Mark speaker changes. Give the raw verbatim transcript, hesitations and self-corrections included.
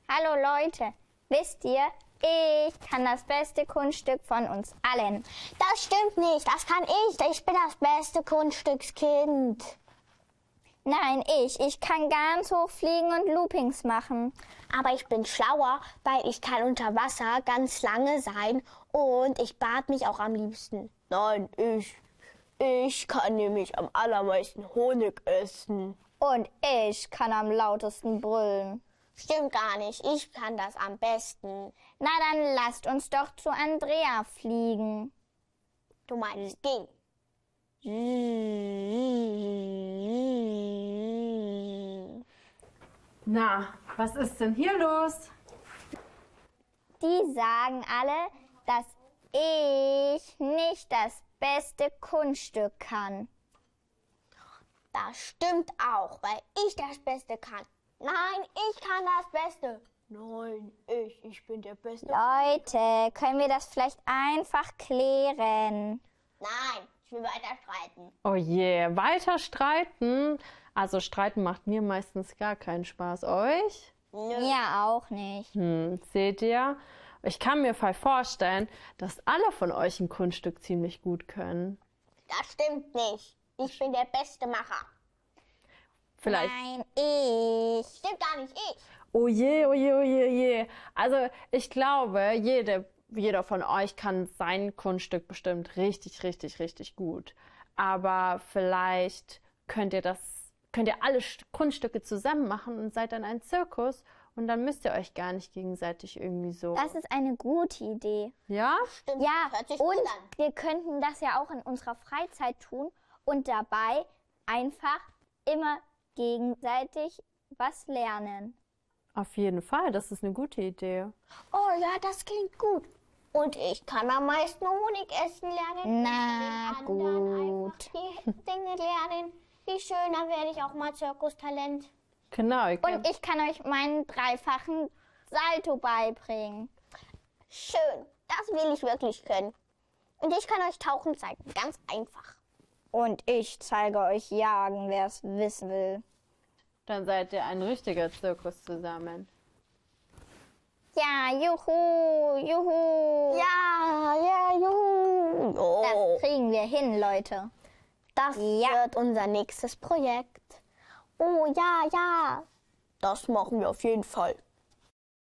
Speaker 1: Hallo Leute, wisst ihr, ich kann das beste Kunststück von uns allen.
Speaker 2: Das stimmt nicht, das kann ich. Ich bin das beste Kunststückskind.
Speaker 1: Nein, ich. Ich kann ganz hoch fliegen und Loopings machen.
Speaker 2: Aber ich bin schlauer, weil ich kann unter Wasser ganz lange sein und ich bad mich auch am liebsten.
Speaker 3: Nein, ich. Ich kann nämlich am allermeisten Honig essen.
Speaker 1: Und ich kann am lautesten brüllen.
Speaker 2: Stimmt gar nicht, ich kann das am besten.
Speaker 1: Na dann lasst uns doch zu Andrea fliegen.
Speaker 2: Du meinst ging.
Speaker 4: Na, was ist denn hier los?
Speaker 1: Die sagen alle, dass ich nicht das beste Kunststück kann.
Speaker 2: Das stimmt auch, weil ich das Beste kann. Nein, ich kann das Beste.
Speaker 3: Nein, ich. Ich bin der Beste.
Speaker 1: Leute, können wir das vielleicht einfach klären?
Speaker 2: Nein, ich will weiter streiten.
Speaker 4: Oh je, weiter streiten? Also streiten macht mir meistens gar keinen Spaß. Euch?
Speaker 1: Mir auch nicht.
Speaker 4: Hm, seht ihr? Ich kann mir voll vorstellen, dass alle von euch ein Kunststück ziemlich gut können.
Speaker 2: Das stimmt nicht. Ich bin der beste Macher.
Speaker 4: Vielleicht.
Speaker 1: Nein, ich.
Speaker 2: Stimmt gar nicht, ich.
Speaker 4: Oh je, oh je, oh je, oh je. Also ich glaube, jede, jeder von euch kann sein Kunststück bestimmt richtig, richtig, richtig gut. Aber vielleicht könnt ihr das, könnt ihr alle Kunststücke zusammen machen und seid dann ein Zirkus und dann müsst ihr euch gar nicht gegenseitig irgendwie so.
Speaker 1: Das ist eine gute Idee.
Speaker 4: Ja?
Speaker 2: Stimmt,
Speaker 1: Ja,
Speaker 2: hört sich
Speaker 1: und
Speaker 2: gut an.
Speaker 1: wir könnten das ja auch in unserer Freizeit tun und dabei einfach immer gegenseitig was lernen.
Speaker 4: Auf jeden Fall, das ist eine gute Idee.
Speaker 2: Oh ja, das klingt gut. Und ich kann am meisten Honig essen lernen.
Speaker 1: Na
Speaker 2: Ich kann den anderen
Speaker 1: gut.
Speaker 2: einfach die Dinge lernen. Wie schön, dann werde ich auch mal Zirkustalent.
Speaker 4: Genau. Ihr könnt-
Speaker 1: Und ich kann euch meinen dreifachen Salto beibringen.
Speaker 2: Schön, das will ich wirklich können. Und ich kann euch Tauchen zeigen, ganz einfach.
Speaker 1: Und ich zeige euch Jagen, wer es wissen will.
Speaker 4: Dann seid ihr ein richtiger Zirkus zusammen.
Speaker 1: Ja, juhu, juhu.
Speaker 2: Ja, ja, juhu. Oh.
Speaker 1: Das kriegen wir hin, Leute.
Speaker 2: Das
Speaker 1: Ja.
Speaker 2: wird unser nächstes Projekt. Oh ja, ja.
Speaker 3: Das machen wir auf jeden Fall.